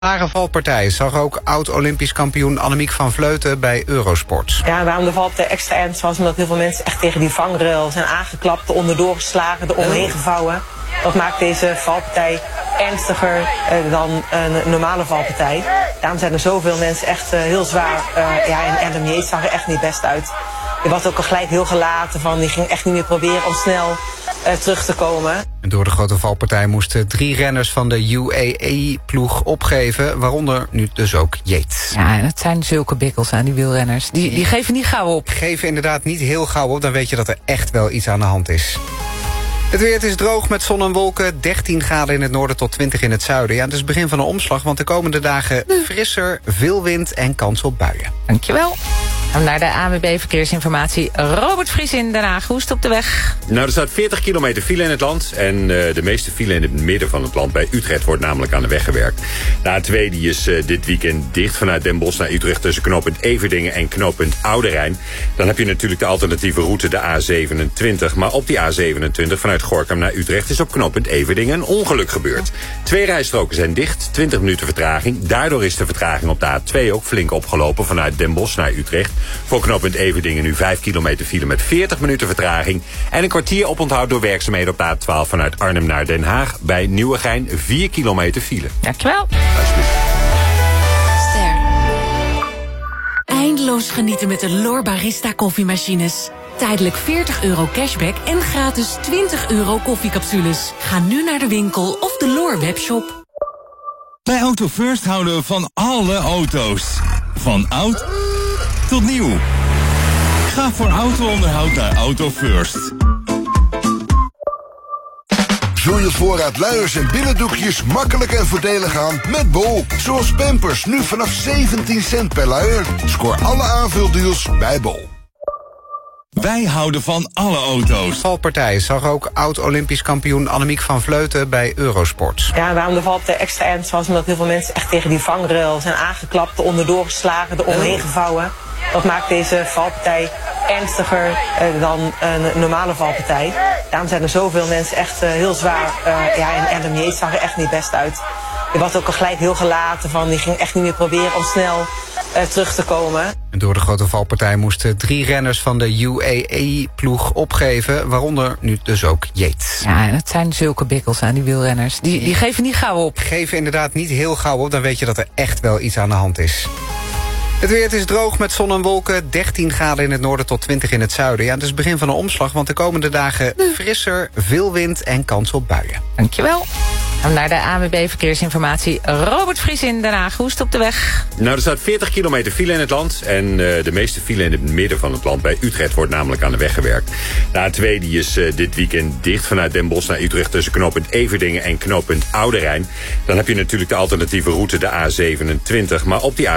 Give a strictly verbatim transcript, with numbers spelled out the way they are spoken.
Zware valpartij zag ook oud-Olympisch kampioen Annemiek van Vleuten bij Eurosport. Ja, waarom de valpartij extra ernstig was, omdat heel veel mensen echt tegen die vangrail zijn aangeklapt, er onderdoor geslagen, er omheen gevouwen. Dat maakt deze valpartij ernstiger uh, dan een normale valpartij. Daarom zijn er zoveel mensen echt uh, heel zwaar. Uh, ja, en Adam Yates zag er echt niet best uit. Die was ook al gelijk heel gelaten van, die ging echt niet meer proberen om snel uh, terug te komen. En door de grote valpartij moesten drie renners van de U A E-ploeg opgeven, waaronder nu dus ook Yates. Ja, en het zijn zulke bikkels aan die wielrenners. Die, die geven niet gauw op. Geven inderdaad niet heel gauw op, dan weet je dat er echt wel iets aan de hand is. Het weer, het is droog met zon en wolken. dertien graden in het noorden tot twintig in het zuiden. Ja, het is het begin van een omslag, want de komende dagen frisser, veel wind en kans op buien. Dankjewel. En naar de A N W B Verkeersinformatie. Robert Vries in Den Haag. Hoe is het op de weg? Nou, er staat veertig kilometer file in het land. En uh, de meeste file in het midden van het land. Bij Utrecht wordt namelijk aan de weg gewerkt. De A twee die is uh, dit weekend dicht vanuit Den Bosch naar Utrecht tussen knooppunt Everdingen en knooppunt Oude Rijn. Dan heb je natuurlijk de alternatieve route, de A zevenentwintig. Maar op die A zevenentwintig vanuit Gorinchem naar Utrecht is op knooppunt Everdingen een ongeluk gebeurd. Twee rijstroken zijn dicht, twintig minuten vertraging. Daardoor is de vertraging op de A twee ook flink opgelopen vanuit Den Bosch naar Utrecht. Voor knooppunt Everdingen nu vijf kilometer file met veertig minuten vertraging. En een kwartier oponthoud door werkzaamheden op de A twaalf vanuit Arnhem naar Den Haag. Bij Nieuwegein vier kilometer file. Dankjewel. Alsjeblieft. Ster. Eindeloos genieten met de L'OR Barista koffiemachines. Tijdelijk veertig euro cashback en gratis twintig euro koffiecapsules. Ga nu naar de winkel of de L'OR webshop. Bij Auto First houden we van alle auto's. Van oud tot nieuw. Ga voor auto-onderhoud naar Auto First. Zul je voorraad luiers en binnendoekjes makkelijk en voordelig aan met Bol. Zoals Pampers, nu vanaf zeventien cent per luier. Scoor alle aanvuldeals bij Bol. Wij houden van alle auto's. Valpartij zag ook oud-Olympisch kampioen Annemiek van Vleuten bij Eurosport. Ja, waarom de valpartij extra ernstig was, omdat heel veel mensen echt tegen die vangrail zijn aangeklapt, er onderdoor geslagen, er omheen gevouwen. Dat maakt deze valpartij ernstiger uh, dan een normale valpartij. Daarom zijn er zoveel mensen echt uh, heel zwaar. Uh, ja, en Adam Yates zag er echt niet best uit. Die was ook al gelijk heel gelaten van, die ging echt niet meer proberen om snel uh, terug te komen. En door de grote valpartij moesten drie renners van de U A E-ploeg opgeven, waaronder nu dus ook Yates. Ja, en het zijn zulke bikkels aan die wielrenners. Die, die geven niet gauw op. Geven inderdaad niet heel gauw op, dan weet je dat er echt wel iets aan de hand is. Het weer, het is droog met zon en wolken. dertien graden in het noorden tot twintig in het zuiden. Ja, het is het begin van een omslag, want de komende dagen frisser, veel wind en kans op buien. Dankjewel. En naar de A N W B Verkeersinformatie. Robert Vries in Den Haag. Hoe is het op de weg? Nou, er staat veertig kilometer file in het land. En uh, de meeste file in het midden van het land. Bij Utrecht wordt namelijk aan de weg gewerkt. De A twee die is uh, dit weekend dicht vanuit Den Bosch naar Utrecht tussen knooppunt Everdingen en knooppunt Oude Rijn. Dan heb je natuurlijk de alternatieve route, de A zevenentwintig. Maar op die A